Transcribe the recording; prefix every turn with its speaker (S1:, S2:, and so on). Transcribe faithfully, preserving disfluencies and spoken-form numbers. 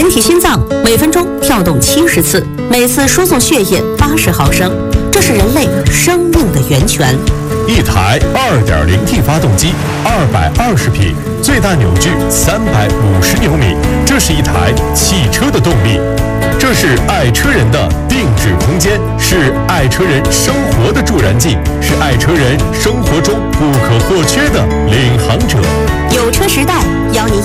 S1: 人体心脏每分钟跳动七十次，每次输送血液八十毫升，这是人类生命的源泉。
S2: 一台 二点零 T 发动机，二百二十匹，最大扭矩三百五十牛米，这是一台汽车的动力。这是爱车人的定制空间，是爱车人生活的助燃剂，是爱车人生活中不可或缺的领航者。
S1: 有车时代邀您